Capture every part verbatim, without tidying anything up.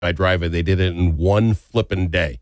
my driveway. They did it in one flipping day.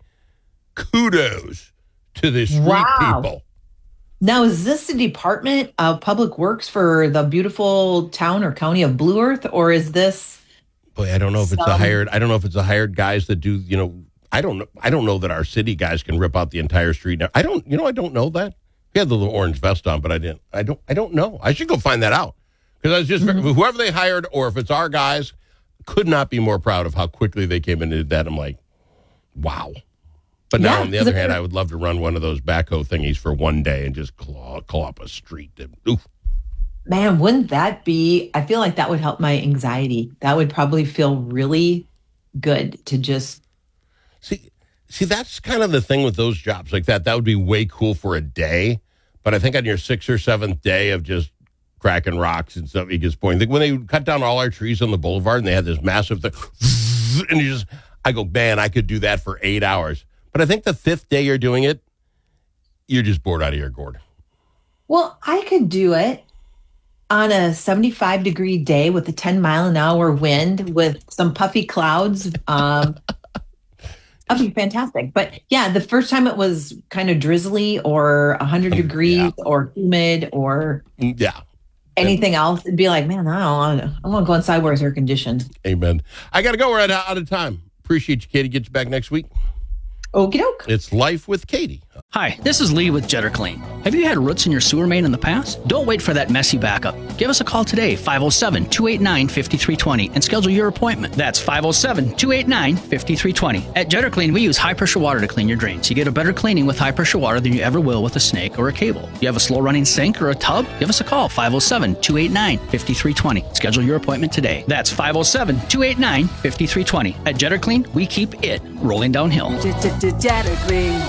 Kudos to the street wow. people. Now, is this the Department of Public Works for the beautiful town or county of Blue Earth, or is this? Boy, I don't know if some... it's a hired. I don't know if it's a hired guys that do. You know, I don't know. I don't know that our city guys can rip out the entire street. I don't. You know, I don't know that. He had the little orange vest on, but I didn't. I don't. I don't know. I should go find that out because I was just mm-hmm. whoever they hired, or if it's our guys, could not be more proud of how quickly they came in and did that. I'm like, wow. But now, yeah, on the other hand, I would love to run one of those backhoe thingies for one day and just claw, claw up a street. Oof. Man, wouldn't that be, I feel like that would help my anxiety. That would probably feel really good to just. See, see, that's kind of the thing with those jobs like that. That would be way cool for a day. But I think on your sixth or seventh day of just cracking rocks and stuff, it gets boring. Like when they cut down all our trees on the boulevard and they had this massive thing, and you just, I go, man, I could do that for eight hours. But I think the fifth day you're doing it, you're just bored out of your gourd. Well, I could do it on a seventy-five degree day with a ten mile an hour wind with some puffy clouds. Um, that'd be fantastic. But yeah, the first time it was kind of drizzly or one hundred degrees yeah. or humid or yeah. anything and, else, it'd be like, man, I don't want to, I want to go inside where it's air conditioned. Amen. I got to go. We're out, out of time. Appreciate you, Katie. Get you back next week. Okie doke. It's Life with Katie. Hi, this is Lee with Jetter Clean. Have you had roots in your sewer main in the past? Don't wait for that messy backup. Give us a call today, five oh seven, two eight nine, five three two oh, and schedule your appointment. That's five oh seven, two eight nine, five three two oh. At Jetter Clean, we use high-pressure water to clean your drains. You get a better cleaning with high-pressure water than you ever will with a snake or a cable. You have a slow-running sink or a tub? Give us a call, five oh seven, two eight nine, five three two oh. Schedule your appointment today. That's five oh seven, two eight nine, five three two oh. At Jetter Clean, we keep it rolling downhill. Jetter Clean.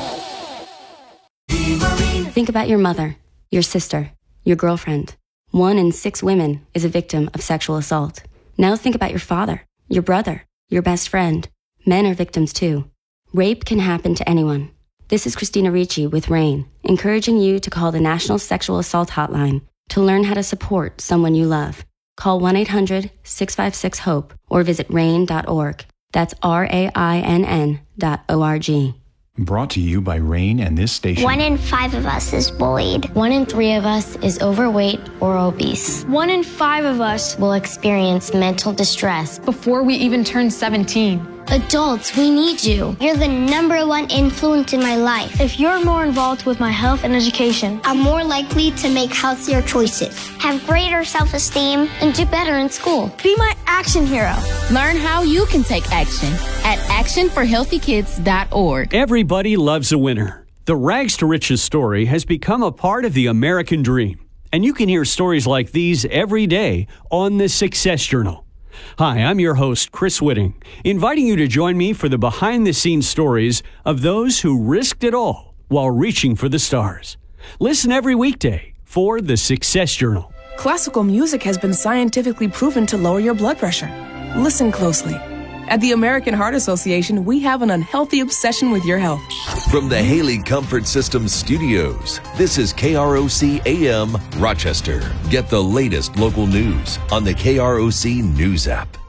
Think about your mother, your sister, your girlfriend. One in six women is a victim of sexual assault. Now think about your father, your brother, your best friend. Men are victims too. Rape can happen to anyone. This is Christina Ricci with RAIN, encouraging you to call the National Sexual Assault Hotline to learn how to support someone you love. Call one eight hundred, six five six, HOPE or visit rain dot org. That's R A I N N dot O R G. Brought to you by RAIN and this station. One in five of us is bullied. One in three of us is overweight or obese. One in five of us will experience mental distress before we even turn seventeen. Adults, we need you. You're the number one influence in my life. If you're more involved with my health and education, I'm more likely to make healthier choices, have greater self-esteem, and do better in school. Be my action hero. Learn how you can take action at action for healthy kids dot org. Everybody loves a winner. The Rags to Riches story has become a part of the American dream, and you can hear stories like these every day on the Success Journal. Hi, I'm your host, Chris Whitting, inviting you to join me for the behind-the-scenes stories of those who risked it all while reaching for the stars. Listen every weekday for the Success Journal. Classical music has been scientifically proven to lower your blood pressure. Listen closely. At the American Heart Association, we have an unhealthy obsession with your health. From the Haley Comfort Systems studios, this is K R O C A M Rochester. Get the latest local news on the K R O C News app.